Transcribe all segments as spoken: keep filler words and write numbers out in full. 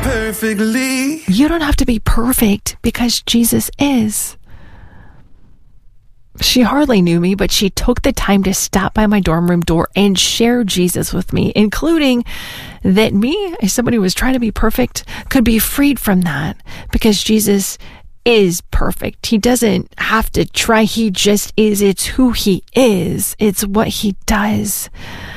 perfectly. You don't have to be perfect because Jesus is. She hardly knew me, but she took the time to stop by my dorm room door and share Jesus with me, including that me, as somebody who was trying to be perfect, could be freed from that because Jesus is perfect. He doesn't have to try. He just is. It's who he is. It's what he does.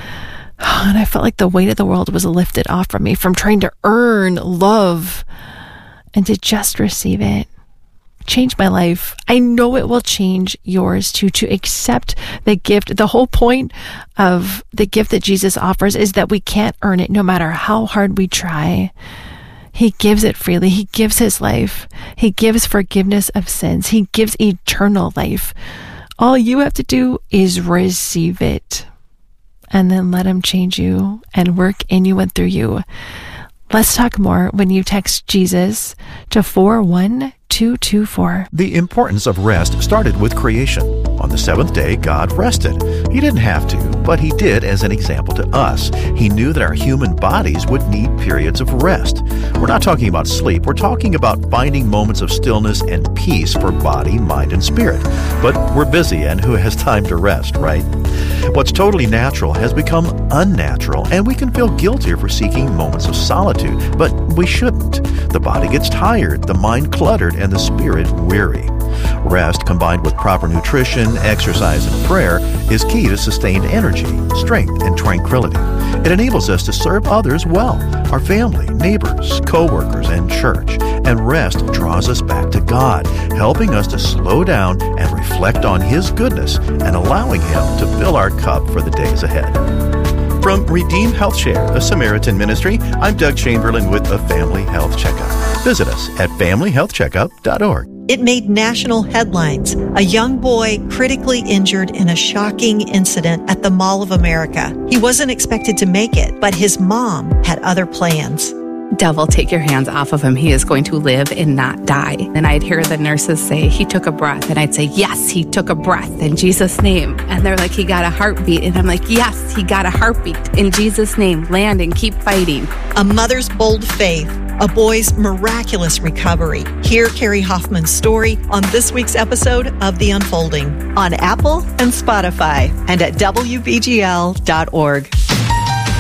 And I felt like the weight of the world was lifted off from me, from trying to earn love and to just receive it. Change my life. I know it will change yours too, to accept the gift. The whole point of the gift that Jesus offers is that we can't earn it no matter how hard we try. He gives it freely. He gives his life. He gives forgiveness of sins. He gives eternal life. All you have to do is receive it and then let him change you and work in you and through you. Let's talk more when you text Jesus to four one two two four. The importance of rest started with creation. On the seventh day, God rested. He didn't have to, but he did as an example to us. He knew that our human bodies would need periods of rest. We're not talking about sleep. We're talking about finding moments of stillness and peace for body, mind, and spirit. But we're busy, and who has time to rest, right? What's totally natural has become unnatural, and we can feel guilty for seeking moments of solitude, but we shouldn't. The body gets tired, the mind cluttered, and the spirit weary. Rest, combined with proper nutrition, exercise, and prayer, is key to sustained energy, strength, and tranquility. It enables us to serve others well, our family, neighbors, co-workers, and church. And rest draws us back to God, helping us to slow down and reflect on his goodness and allowing him to fill our cup for the days ahead. From Redeemed Health Share, a Samaritan ministry, I'm Doug Chamberlain with a Family Health Checkup. Visit us at family health checkup dot org. It made national headlines. A young boy critically injured in a shocking incident at the Mall of America. He wasn't expected to make it, but his mom had other plans. Devil, take your hands off of him. He is going to live and not die. And I'd hear the nurses say, he took a breath. And I'd say, yes, he took a breath in Jesus' name. And they're like, he got a heartbeat. And I'm like, yes, he got a heartbeat in Jesus' name. Land and keep fighting. A mother's bold faith. A boy's miraculous recovery. Hear Carrie Hoffman's story on this week's episode of The Unfolding on Apple and Spotify and at W B G L dot org.